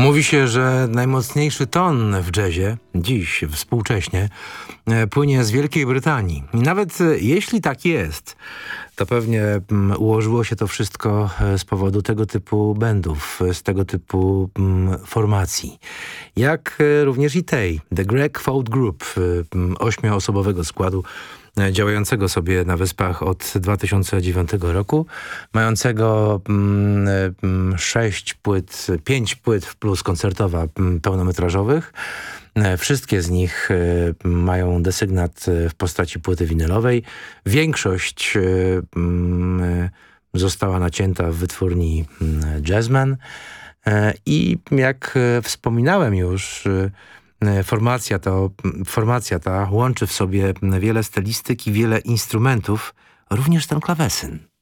Mówi się, że najmocniejszy ton w jazzie, dziś, współcześnie, płynie z Wielkiej Brytanii. I nawet jeśli tak jest, to pewnie ułożyło się to wszystko z powodu tego typu bandów, z tego typu formacji. Jak również i tej, The Greg Folk Group, 8-osobowego składu, działającego sobie na Wyspach od 2009 roku, mającego 5 płyt plus koncertowa pełnometrażowych. Wszystkie z nich mają desygnat w postaci płyty winylowej. Większość została nacięta w wytwórni Jazzman. I jak wspominałem już, formacja ta łączy w sobie wiele stylistyk i wiele instrumentów, również ten klawesyn.